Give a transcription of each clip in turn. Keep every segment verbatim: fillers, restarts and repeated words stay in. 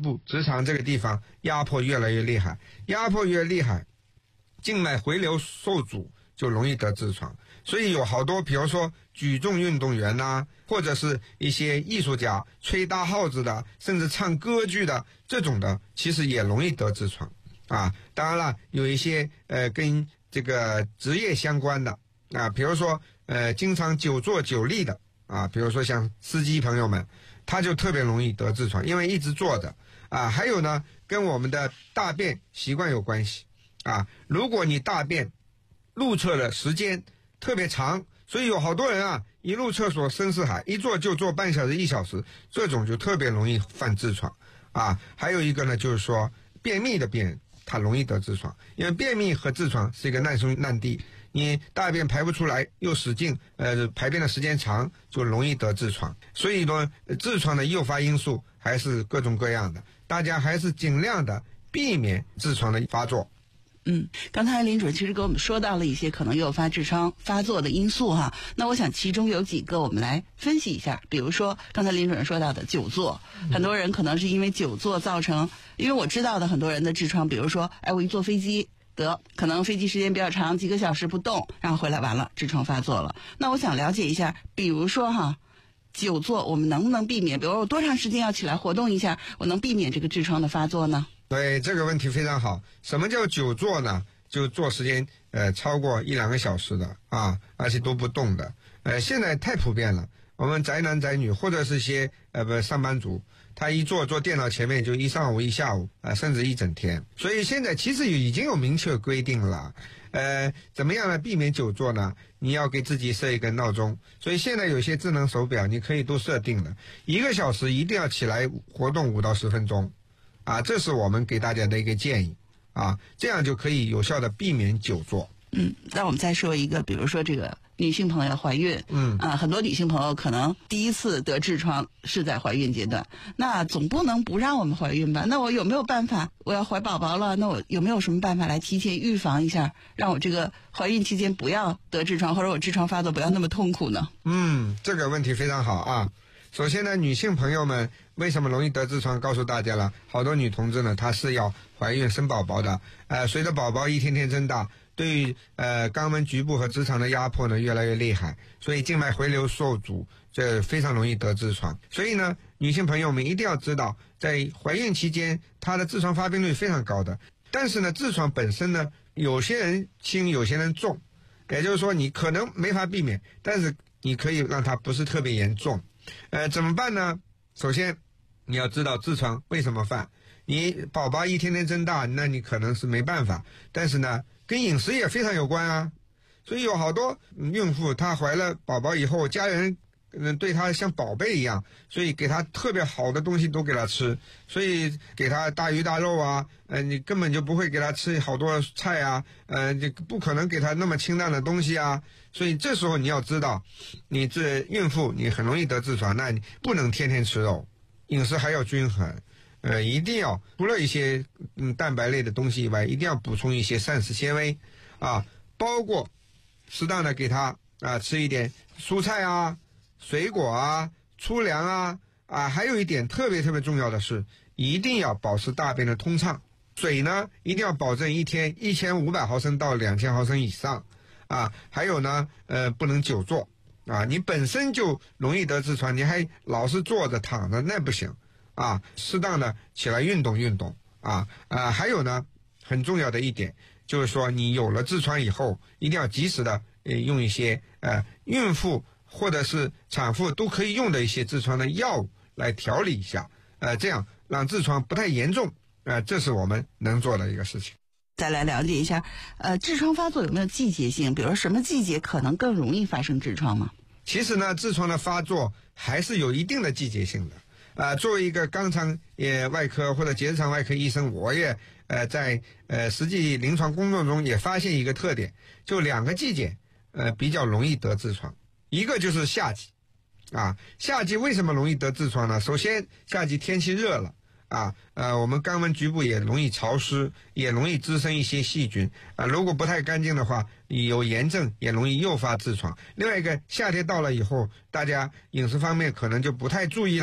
部、直肠这个地方压迫越来越厉害，压迫越厉害，静脉回流受阻，就容易得痔疮。所以有好多比如说举重运动员呐、啊，或者是一些艺术家吹大号子的，甚至唱歌剧的，这种的其实也容易得痔疮啊。当然了，有一些呃跟这个职业相关的啊，比如说呃经常久坐久立的啊，比如说像司机朋友们，他就特别容易得痔疮，因为一直坐着啊。还有呢，跟我们的大便习惯有关系啊。如果你大便路厕的时间特别长，所以有好多人啊，一入厕所深似海，一坐就坐半小时一小时，这种就特别容易犯痔疮啊。还有一个呢，就是说便秘的病人，他容易得痔疮，因为便秘和痔疮是一个难兄难弟，你大便排不出来，又使劲，呃，排便的时间长，就容易得痔疮。所以呢，痔疮的诱发因素还是各种各样的，大家还是尽量的避免痔疮的发作。 嗯，刚才林主任其实给我们说到了一些可能诱发痔疮发作的因素哈，那我想其中有几个我们来分析一下。比如说刚才林主任说到的久坐，很多人可能是因为久坐造成，因为我知道的很多人的痔疮，比如说哎我一坐飞机得可能飞机时间比较长，几个小时不动，然后回来完了痔疮发作了。那我想了解一下，比如说哈久坐我们能不能避免，比如我多长时间要起来活动一下，我能避免这个痔疮的发作呢？ 对，这个问题非常好。什么叫久坐呢？就坐时间呃超过一两个小时的啊，而且都不动的。呃，现在太普遍了。我们宅男宅女或者是些呃不上班族，他一坐坐电脑前面就一上午一下午啊、呃，甚至一整天。所以现在其实已经有明确规定了。呃，怎么样来避免久坐呢？你要给自己设一个闹钟。所以现在有些智能手表，你可以都设定了，一个小时一定要起来活动五到十分钟。啊，这是我们给大家的一个建议啊，这样就可以有效的避免久坐。 嗯，那我们再说一个，比如说这个女性朋友怀孕， 嗯啊，很多女性朋友可能第一次得痔疮是在怀孕阶段，那总不能不让我们怀孕吧？那我有没有办法？我要怀宝宝了，那我有没有什么办法来提前预防一下，让我这个怀孕期间不要得痔疮，或者我痔疮发作不要那么痛苦呢？ 嗯，这个问题非常好啊。首先呢，女性朋友们为什么容易得痔疮？告诉大家了，好多女同志呢，她是要怀孕生宝宝的，呃，随着宝宝一天天增大，对于呃肛门局部和直肠的压迫呢越来越厉害，所以静脉回流受阻，这非常容易得痔疮。所以呢，女性朋友们一定要知道，在怀孕期间，她的痔疮发病率非常高的。但是呢，痔疮本身呢，有些人轻，有些人重，也就是说你可能没法避免，但是你可以让它不是特别严重。呃，怎么办呢？首先，你要知道痔疮为什么犯。你宝宝一天天增大，那你可能是没办法。但是呢，跟饮食也非常有关啊。所以有好多孕妇，她怀了宝宝以后，家人嗯对她像宝贝一样，所以给她特别好的东西都给她吃，所以给她大鱼大肉啊，呃，你根本就不会给她吃好多菜啊，呃，你不可能给她那么清淡的东西啊。所以这时候你要知道，你这孕妇你很容易得痔疮，那你不能天天吃肉，饮食还要均衡，呃，一定要除了一些嗯蛋白类的东西以外，一定要补充一些膳食纤维啊，包括适当的给她啊吃一点蔬菜啊、水果啊、粗粮啊啊，还有一点特别特别重要的是，一定要保持大便的通畅，水呢一定要保证一天一千五百毫升到两千毫升以上。啊，还有呢，呃，不能久坐啊，你本身就容易得痔疮，你还老是坐着躺着，那不行啊，适当的起来运动运动啊啊，还有呢，很重要的一点就是说，你有了痔疮以后，一定要及时的呃用一些呃孕妇或者是产妇都可以用的一些痔疮的药物来调理一下，呃，这样让痔疮不太严重，呃，这是我们能做的一个事情。 再来了解一下，呃，痔疮发作有没有季节性？比如说什么季节可能更容易发生痔疮吗？ 其实呢，痔疮的发作还是有一定的季节性的。啊、呃，作为一个肛肠也外科或者结直肠外科医生，我也呃在呃实际临床工作中也发现一个特点，就两个季节呃比较容易得痔疮，一个就是夏季，啊，夏季为什么容易得痔疮呢？首先，夏季天气热了。啊，呃，我们肛门局部也容易潮湿，也容易滋生一些细菌啊。如果不太干净的话，有炎症也容易诱发痔疮。另外一个，夏天到了以后，大家饮食方面可能就不太注意了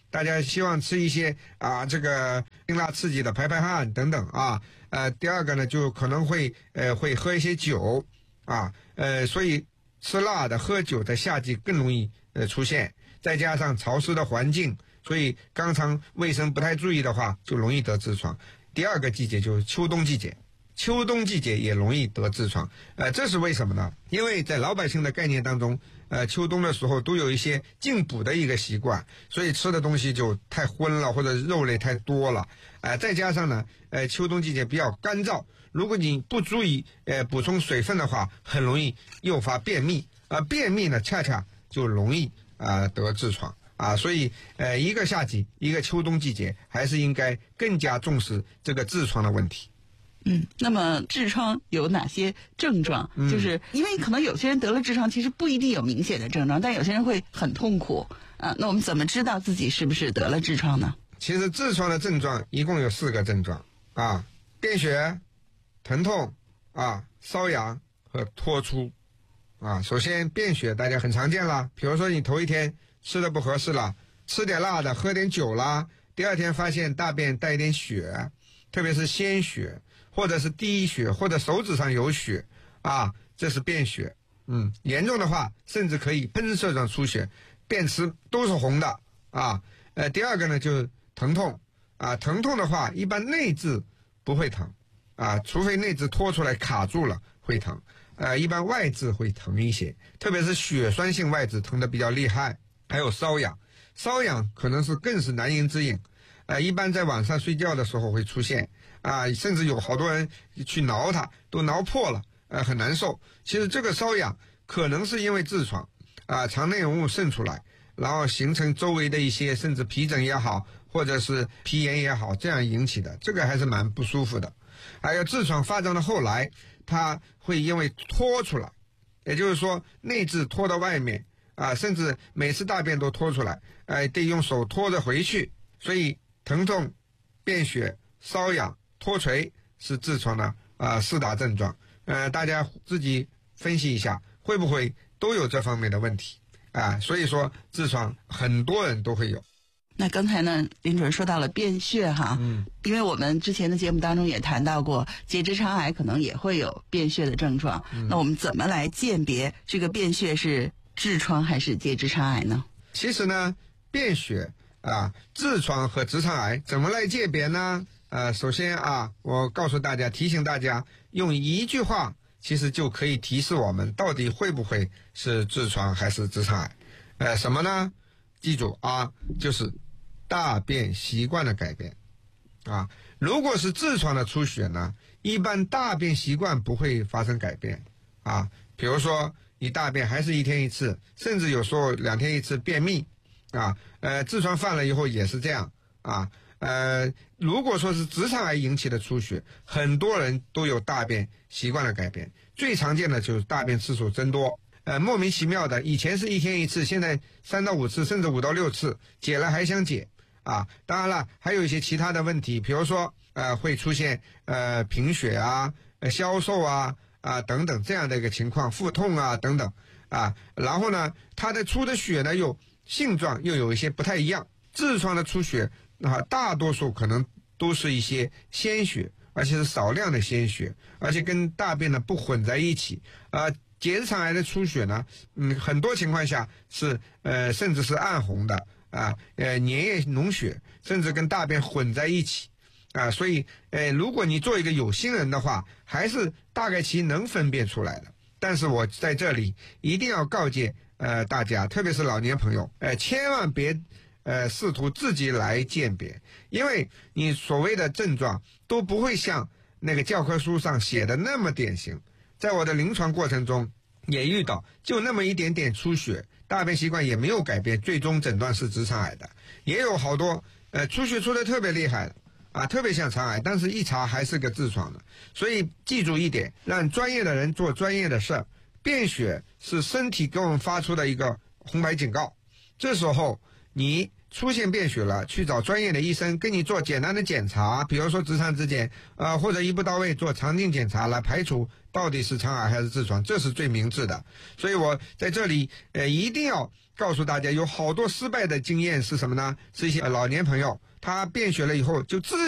大家希望吃一些啊这个辛辣刺激的排排汗等等啊。呃，第二个呢，就可能会呃会喝一些酒啊，呃，所以吃辣的、喝酒在夏季更容易呃出现，再加上潮湿的环境，所以肛肠卫生不太注意的话，就容易得痔疮。第二个季节就是秋冬季节。秋冬季节也容易得痔疮，呃，这是为什么呢？因为在老百姓的概念当中，呃，秋冬的时候都有一些进补的一个习惯，所以吃的东西就太荤了，或者肉类太多了，呃，再加上呢，呃，秋冬季节比较干燥，如果你不注意呃补充水分的话，很容易诱发便秘，啊、呃，便秘呢恰恰就容易啊、呃、得痔疮。啊，所以呃，一个夏季，一个秋冬季节，还是应该更加重视这个痔疮的问题。 嗯，那么痔疮有哪些症状？ 嗯、 就是因为可能有些人得了痔疮，其实不一定有明显的症状，但有些人会很痛苦啊。那我们怎么知道自己是不是得了痔疮呢？ 其实痔疮的症状一共有四个症状啊：便血、疼痛啊、瘙痒和脱出啊。首先，便血大家很常见了，比如说你头一天吃的不合适了，吃点辣的，喝点酒啦，第二天发现大便带一点血，特别是鲜血。或者是滴血，或者手指上有血，啊，这是便血。嗯，严重的话，甚至可以喷射状出血，便池都是红的啊。呃，第二个呢就是疼痛啊，疼痛的话，一般内痔不会疼啊，除非内痔拖出来卡住了会疼。呃，一般外痔会疼一些，特别是血栓性外痔疼得比较厉害。还有瘙痒，瘙痒可能是更是难言之隐。呃，一般在晚上睡觉的时候会出现。啊，甚至有好多人去挠它，都挠破了，呃，很难受。其实这个瘙痒可能是因为痔疮，啊，肠内容物渗出来，然后形成周围的一些甚至皮疹也好，或者是皮炎也好，这样引起的，这个还是蛮不舒服的。还有痔疮发展到后来，它会因为拖出来，也就是说内痔拖到外面，啊，甚至每次大便都拖出来，哎、呃，得用手拖着回去，所以疼痛、便血、瘙痒。脱垂是痔疮的啊、呃、四大症状，呃，大家自己分析一下，会不会都有这方面的问题啊？所以说痔疮很多人都会有。 那刚才呢，林主任说到了便血哈， 嗯， 因为我们之前的节目当中也谈到过，结直肠癌可能也会有便血的症状。嗯、那我们怎么来鉴别这个便血是痔疮还是结直肠癌呢？ 其实呢，便血啊，痔疮和直肠癌怎么来鉴别呢？呃，首先啊，我告诉大家，提醒大家，用一句话其实就可以提示我们到底会不会是痔疮还是直肠癌。呃，什么呢？记住啊，就是大便习惯的改变啊。如果是痔疮的出血呢，一般大便习惯不会发生改变啊。比如说你大便还是一天一次，甚至有时候两天一次便秘啊。呃，痔疮犯了以后也是这样啊。呃，如果说是直肠癌引起的出血，很多人都有大便习惯的改变，最常见的就是大便次数增多，呃，莫名其妙的，以前是一天一次，现在三到五次，甚至五到六次，解了还想解啊。当然了，还有一些其他的问题，比如说呃会出现呃贫血啊、呃消瘦啊啊等等这样的一个情况，腹痛啊等等啊。然后呢，它的出的血呢又性状又有一些不太一样，痔疮的出血。啊，大多数可能都是一些鲜血，而且是少量的鲜血，而且跟大便呢不混在一起。呃，结直肠癌的出血呢，嗯，很多情况下是呃，甚至是暗红的啊，呃，粘液脓血，甚至跟大便混在一起啊。所以，呃，如果你做一个有心人的话，还是大概其能分辨出来的。但是我在这里一定要告诫呃大家，特别是老年朋友，呃，千万别。呃，试图自己来鉴别，因为你所谓的症状都不会像那个教科书上写的那么典型。在我的临床过程中也遇到，就那么一点点出血，大便习惯也没有改变，最终诊断是直肠癌的。也有好多呃出血出的特别厉害的啊，特别像肠癌，但是一查还是个痔疮的。所以记住一点，让专业的人做专业的事儿。便血是身体给我们发出的一个红牌警告，这时候你出现便血了，去找专业的医生给你做简单的检查，比如说直肠指检，呃，或者一步到位做肠镜检查来排除到底是肠癌还是痔疮，这是最明智的。所以我在这里呃一定要告诉大家，有好多失败的经验是什么呢？是一些老年朋友他便血了以后就自